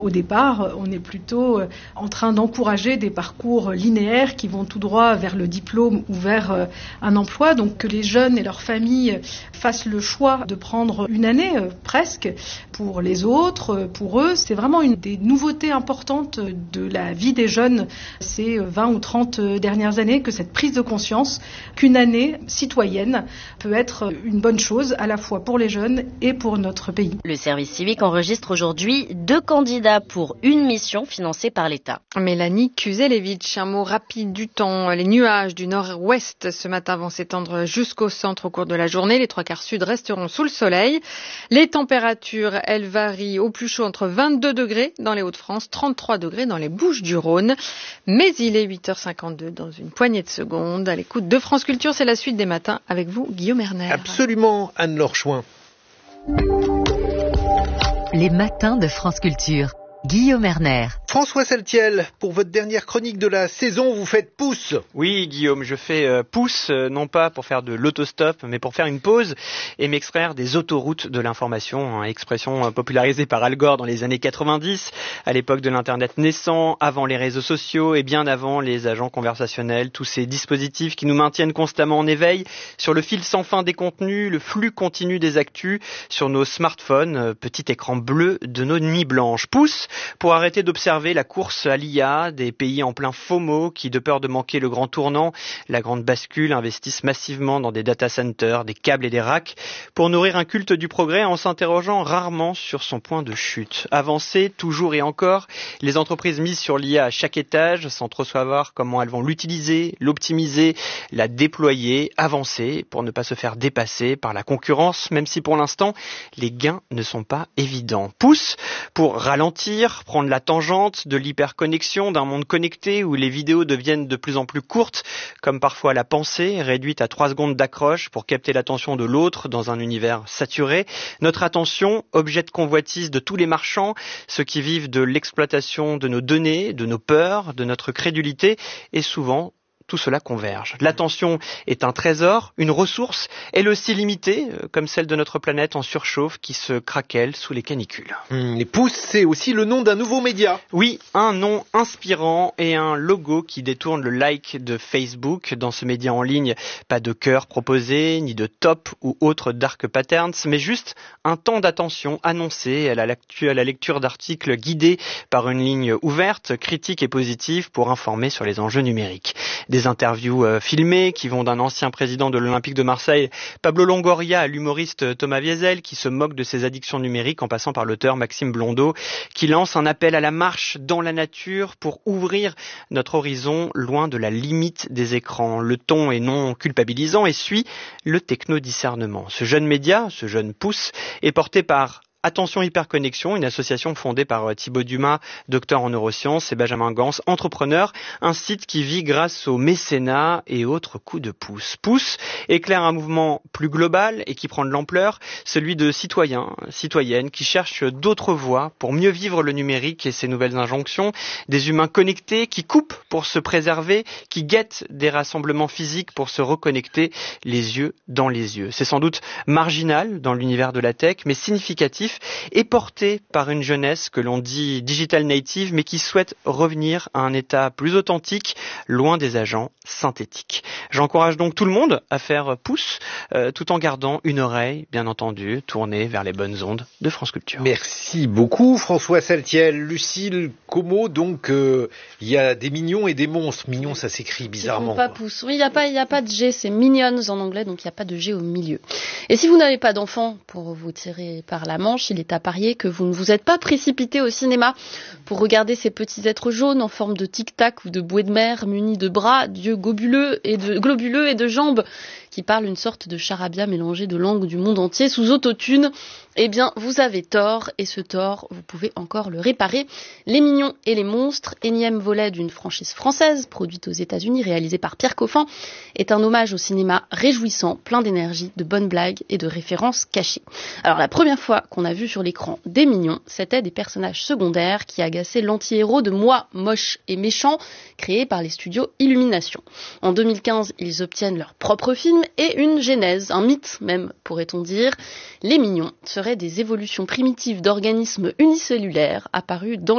Au départ, on est plutôt en train d'encourager des parcours linéaires qui vont tout droit vers le diplôme ou vers un emploi. Donc que les jeunes et leurs familles fassent le choix de prendre une année presque pour les autres, pour eux. C'est vraiment une des nouveautés importantes de la vie des jeunes ces 20 ou 30 dernières années, que cette prise de conscience qu'une année citoyenne peut être une bonne chose à la fois pour les jeunes et pour notre pays. Le service civique enregistre aujourd'hui 2 candidats pour une mission financée par l'État. Mélanie Kuzelevitch, un mot rapide du temps. Les nuages du nord-ouest ce matin vont s'étendre jusqu'au centre au cours de la journée. Les 3/4 sud resteront sous le soleil. Les températures, elles varient au plus chaud entre 22 degrés dans les Hauts-de-France, 33 degrés dans les Bouches-du-Rhône. Mais il est 8h52 dans une poignée de secondes. À l'écoute de France Culture, c'est la suite des matins avec vous, Guillaume Erner. Absolument, Anne-Laure Chouin. Les matins de France Culture. Guillaume Erner. François Saltiel, pour votre dernière chronique de la saison, vous faites pouce. Oui, Guillaume, je fais pouce, non pas pour faire de l'autostop, mais pour faire une pause et m'extraire des autoroutes de l'information, expression popularisée par Al Gore dans les années 90, à l'époque de l'Internet naissant, avant les réseaux sociaux et bien avant les agents conversationnels, tous ces dispositifs qui nous maintiennent constamment en éveil sur le fil sans fin des contenus, le flux continu des actus, sur nos smartphones, petit écran bleu de nos nuits blanches. Pouce pour arrêter d'observer la course à l'IA des pays en plein FOMO qui, de peur de manquer le grand tournant, la grande bascule, investissent massivement dans des data centers, des câbles et des racks pour nourrir un culte du progrès en s'interrogeant rarement sur son point de chute. Avancer, toujours et encore, les entreprises misent sur l'IA à chaque étage sans trop savoir comment elles vont l'utiliser, l'optimiser, la déployer, avancer pour ne pas se faire dépasser par la concurrence, même si pour l'instant, les gains ne sont pas évidents. Pouce pour ralentir, prendre la tangente de l'hyperconnexion d'un monde connecté où les vidéos deviennent de plus en plus courtes, comme parfois la pensée, réduite à 3 secondes d'accroche pour capter l'attention de l'autre dans un univers saturé. Notre attention, objet de convoitise de tous les marchands, ceux qui vivent de l'exploitation de nos données, de nos peurs, de notre crédulité, et souvent tout cela converge. L'attention est un trésor, une ressource, elle aussi limitée, comme celle de notre planète en surchauffe qui se craquelle sous les canicules. Les pouces, c'est aussi le nom d'un nouveau média. Oui, un nom inspirant et un logo qui détourne le like de Facebook. Dans ce média en ligne, pas de cœur proposé, ni de top ou autres dark patterns, mais juste un temps d'attention annoncé à la lecture d'articles guidés par une ligne ouverte, critique et positive pour informer sur les enjeux numériques. Des interviews filmées qui vont d'un ancien président de l'Olympique de Marseille, Pablo Longoria, à l'humoriste Thomas Wiesel qui se moque de ses addictions numériques en passant par l'auteur Maxime Blondeau qui lance un appel à la marche dans la nature pour ouvrir notre horizon loin de la limite des écrans. Le ton est non culpabilisant et suit le techno-discernement. Ce jeune média, ce jeune pouce, est porté par Attention Hyperconnexion, une association fondée par Thibaut Dumas, docteur en neurosciences, et Benjamin Gans, entrepreneur, un site qui vit grâce au mécénat et autres coups de pouce. Pouce éclaire un mouvement plus global et qui prend de l'ampleur, celui de citoyens, citoyennes qui cherchent d'autres voies pour mieux vivre le numérique et ses nouvelles injonctions, des humains connectés qui coupent pour se préserver, qui guettent des rassemblements physiques pour se reconnecter les yeux dans les yeux. C'est sans doute marginal dans l'univers de la tech, mais significatif et porté par une jeunesse que l'on dit digital native, mais qui souhaite revenir à un état plus authentique, loin des agents synthétiques. J'encourage donc tout le monde à faire pouce, tout en gardant une oreille, bien entendu, tournée vers les bonnes ondes de France Culture. Merci beaucoup François Saltiel. Lucille Como, donc il y a des mignons et des monstres. Mignons, ça s'écrit bizarrement. Pas pouce. Oui, il y a pas de G, c'est Minions en anglais, donc il n'y a pas de G au milieu. Et si vous n'avez pas d'enfant pour vous tirer par la manche, il est à parier que vous ne vous êtes pas précipité au cinéma pour regarder ces petits êtres jaunes en forme de tic-tac ou de bouée de mer munis de bras, d'yeux globuleux et de jambes qui parlent une sorte de charabia mélangée de langues du monde entier sous autotune. Eh bien, vous avez tort, et ce tort, vous pouvez encore le réparer. Les Mignons et les Monstres, énième volet d'une franchise française, produite aux États-Unis, réalisée par Pierre Coffin, est un hommage au cinéma réjouissant, plein d'énergie, de bonnes blagues et de références cachées. Alors, la première fois qu'on a vu sur l'écran des Mignons, c'était des personnages secondaires qui agaçaient l'anti-héros de Moi, moche et méchant, créé par les studios Illumination. En 2015, ils obtiennent leur propre film et une genèse, un mythe même, pourrait-on dire. Les Mignons seraient des évolutions primitives d'organismes unicellulaires apparus dans